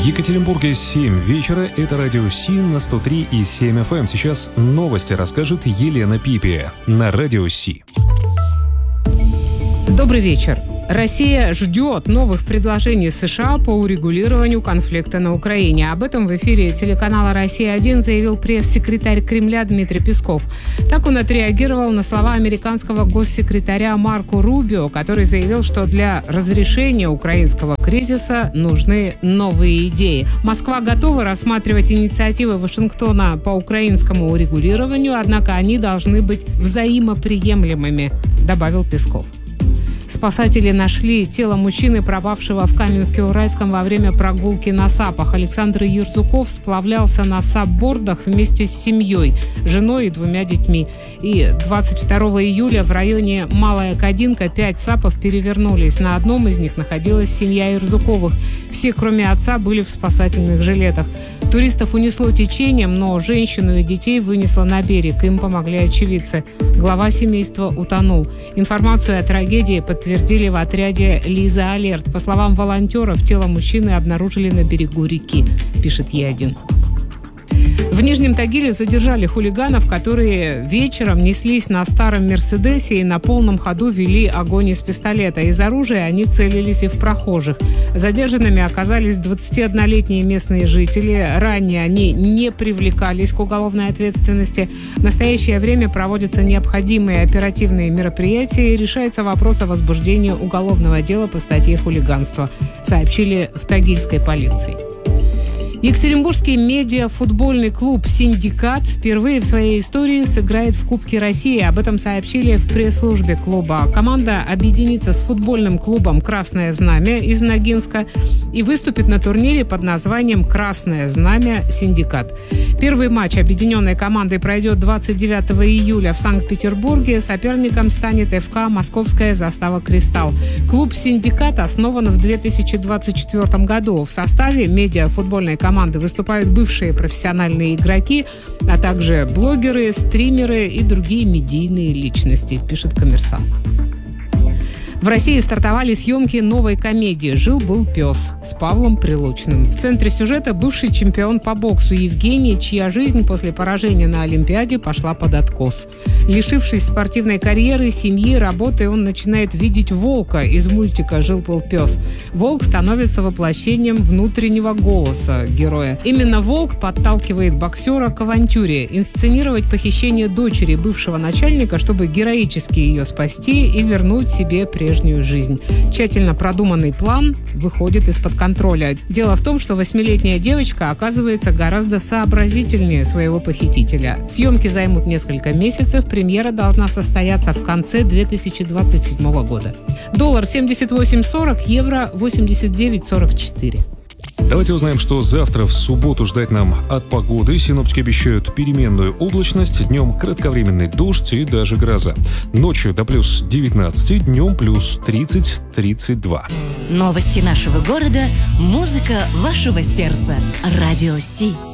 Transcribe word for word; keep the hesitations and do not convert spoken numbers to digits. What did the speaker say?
Екатеринбурге семь вечера. Это радио Си на сто три и семь эф эм. Сейчас новости расскажет Елена Пипи на радио Си. Добрый вечер. Россия ждет новых предложений США по урегулированию конфликта на Украине. Об этом в эфире телеканала «Россия-один» заявил пресс-секретарь Кремля Дмитрий Песков. Так он отреагировал на слова американского госсекретаря Марко Рубио, который заявил, что для разрешения украинского кризиса нужны новые идеи. Москва готова рассматривать инициативы Вашингтона по украинскому урегулированию, однако они должны быть взаимоприемлемыми, добавил Песков. Спасатели нашли тело мужчины, пропавшего в Каменске-Уральском во время прогулки на САПах. Александр Ерзуков сплавлялся на САП-бордах вместе с семьей, женой и двумя детьми. И двадцать второго июля в районе Малая Кадинка пять САПов перевернулись. На одном из них находилась семья Ерзуковых. Все, кроме отца, были в спасательных жилетах. Туристов унесло течением, но женщину и детей вынесло на берег. Им помогли очевидцы. Глава семейства утонул. Информацию о трагедии подтвердили в отряде «Лиза Алерт». По словам волонтеров, тело мужчины обнаружили на берегу реки, пишет Е один. В Нижнем Тагиле задержали хулиганов, которые вечером неслись на старом «Мерседесе» и на полном ходу вели огонь из пистолета. Из оружия они целились и в прохожих. Задержанными оказались двадцатиоднолетние местные жители. Ранее они не привлекались к уголовной ответственности. В настоящее время проводятся необходимые оперативные мероприятия и решается вопрос о возвождении уголовного дела по статье «Хулиганство», сообщили в тагильской полиции. Екатеринбургский медиафутбольный клуб «Синдикат» впервые в своей истории сыграет в Кубке России. Об этом сообщили в пресс-службе клуба. Команда объединится с футбольным клубом «Красное знамя» из Ногинска и выступит на турнире под названием «Красное знамя Синдикат». Первый матч объединенной команды пройдет двадцать девятого июля в Санкт-Петербурге. Соперником станет эф ка «Московская застава Кристалл». Клуб «Синдикат» основан в две тысячи двадцать четвёртом году. В составе медиафутбольной команды команды выступают бывшие профессиональные игроки, а также блогеры, стримеры и другие медийные личности, пишет «Коммерсант». В России стартовали съемки новой комедии «Жил-был пес» с Павлом Прилучным. В центре сюжета бывший чемпион по боксу Евгений, чья жизнь после поражения на Олимпиаде пошла под откос. Лишившись спортивной карьеры, семьи, работы, он начинает видеть волка из мультика «Жил-был пес». Волк становится воплощением внутреннего голоса героя. Именно волк подталкивает боксера к авантюре – инсценировать похищение дочери бывшего начальника, чтобы героически ее спасти и вернуть себе прежнюю жизнь. Тщательно продуманный план выходит из-под контроля. Дело в том, что восьмилетняя девочка оказывается гораздо сообразительнее своего похитителя. Съемки займут несколько месяцев. Премьера должна состояться в конце две тысячи двадцать седьмого года. Доллар семьдесят восемь сорок, евро восемьдесят девять сорок четыре. Давайте узнаем, что завтра в субботу ждать нам от погоды. Синоптики обещают переменную облачность, днем кратковременный дождь и даже гроза. Ночью до плюс девятнадцати, днем плюс тридцать - тридцать два. Новости нашего города, музыка вашего сердца. Радио Си.